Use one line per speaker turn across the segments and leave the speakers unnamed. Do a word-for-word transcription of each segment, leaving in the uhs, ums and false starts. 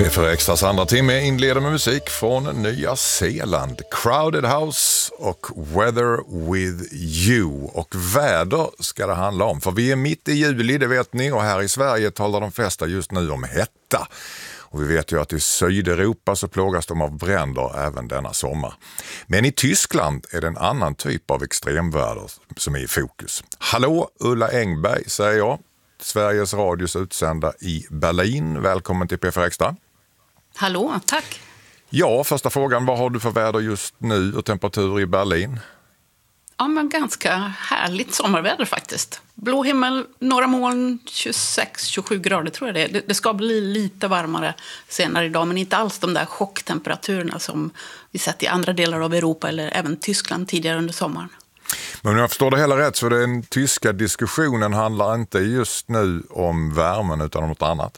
P fyra Extras andra timme inleder med musik från Nya Zeeland. Crowded House och Weather with You. Och väder ska det handla om. För vi är mitt i juli, det vet ni. Och här i Sverige talar de flesta just nu om hetta. Och vi vet ju att i Sydeuropa så plågas de av bränder även denna sommar. Men i Tyskland är det en annan typ av extremväder som är i fokus. Hallå, Ulla Engberg säger jag. Sveriges Radios utsända i Berlin. Välkommen till P fyra Extra.
Hallå, tack.
Ja, första frågan. Vad har du för väder just nu och temperatur i Berlin?
Ja, men ganska härligt sommarväder faktiskt. Blå himmel, några moln, tjugosex till tjugosju grader tror jag det är. Det, det ska bli lite varmare senare idag, men inte alls de där chocktemperaturerna som vi sett i andra delar av Europa eller även Tyskland tidigare under sommaren.
Men om jag förstår det hela rätt så den tyska diskussionen handlar inte just nu om värmen utan om något annat.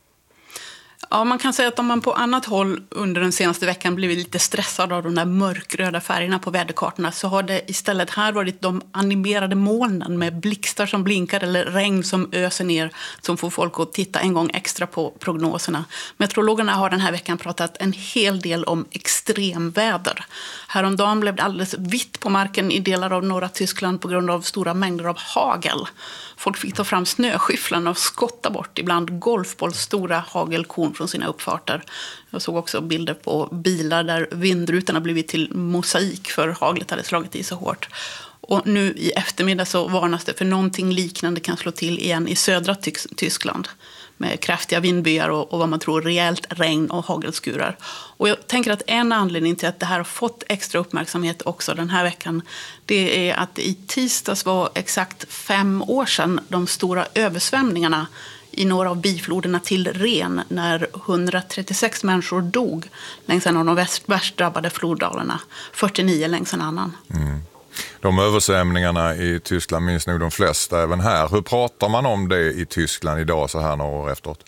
Ja, man kan säga att om man på annat håll under den senaste veckan blivit lite stressad av de där mörkröda färgerna på väderkartorna så har det istället här varit de animerade molnen med blixtar som blinkar eller regn som öser ner som får folk att titta en gång extra på prognoserna. Meteorologerna har den här veckan pratat en hel del om extremväder. Häromdagen blev det alldeles vitt på marken i delar av norra Tyskland på grund av stora mängder av hagel. Folk fick ta fram snöskyfflan och skotta bort ibland golfbollstora hagelkorn från sina uppfarter. Jag såg också bilder på bilar där vindrutorna blivit till mosaik för haglet hade slagit i så hårt. Och nu i eftermiddag så varnas det för någonting liknande kan slå till igen i södra Ty- Tyskland. Med kraftiga vindbyar och, och vad man tror rejält regn och hagelskurar. Och jag tänker att en anledning till att det här har fått extra uppmärksamhet också den här veckan, det är att det i tisdags var exakt fem år sedan de stora översvämningarna i några av bifloderna till Ren när hundratrettiosex människor dog längs en av de värst drabbade floddalarna, fyrtionio längs en annan.
Mm. De översvämningarna i Tyskland minns nog de flesta även här. Hur pratar man om det i Tyskland idag så här några år efteråt?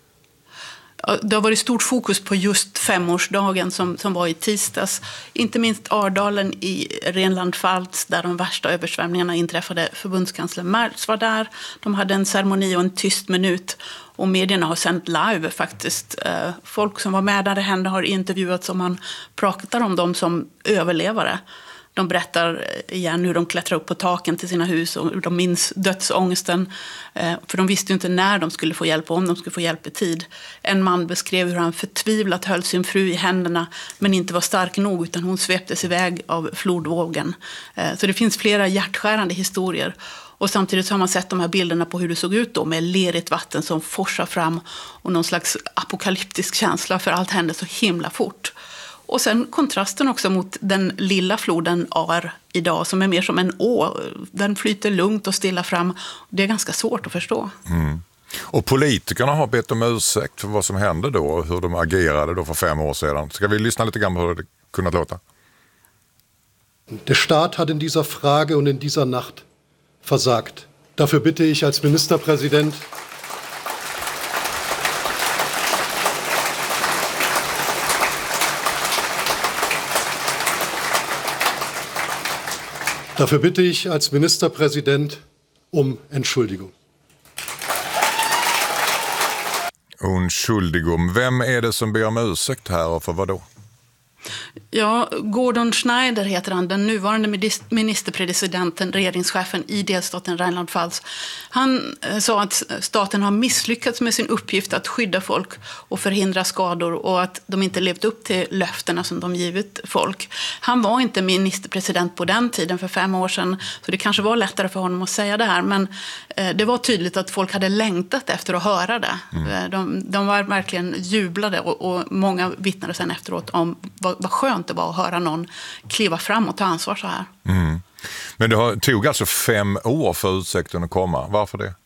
Det har varit stort fokus på just femårsdagen som, som var i tisdags. Inte minst Ardalen i Rheinland-Pfalz där de värsta översvämningarna inträffade. Förbundskansler Merz var där. De hade en ceremoni och en tyst minut. Och medierna har sänt live faktiskt. Folk som var med där det hände har intervjuats och man pratar om dem som överlevare. De berättar igen hur de klättrar upp på taken till sina hus och hur de minns dödsångesten. För de visste ju inte när de skulle få hjälp och om de skulle få hjälp i tid. En man beskrev hur han förtvivlat höll sin fru i händerna men inte var stark nog utan hon sveptes iväg av flodvågen. Så det finns flera hjärtskärande historier. Och samtidigt så har man sett de här bilderna på hur det såg ut då med lerigt vatten som forsar fram och någon slags apokalyptisk känsla för allt hände så himla fort. Och sen kontrasten också mot den lilla floden Ar idag som är mer som en å. Den flyter lugnt och stilla fram. Det är ganska svårt att förstå.
Mm. Och politikerna har bett om ursäkt för vad som hände då och hur de agerade då för fem år sedan. Ska vi lyssna lite grann på hur det kunnat låta?
Der Staat hat in dieser Frage und in dieser Nacht versagt. Dafür bitte ich als Ministerpräsident Dafür bitte ich als Ministerpräsident um Entschuldigung.
Entschuldigung. Vem är det som ber om ursäkt här och för vad då?
Ja, Gordon Schneider heter han, den nuvarande ministerpresidenten, regeringschefen i delstaten Rheinland-Pfalz. Han sa att staten har misslyckats med sin uppgift att skydda folk och förhindra skador och att de inte levt upp till löftena som de givit folk. Han var inte ministerpresident på den tiden för fem år sedan så det kanske var lättare för honom att säga det här men det var tydligt att folk hade längtat efter att höra det. Mm. De, de var verkligen jublade och, och många vittnade sen efteråt om vad, vad skönt det var att höra någon kliva fram och ta ansvar så här.
Mm. Men det tog alltså fem år för ursäkten att komma. Varför det?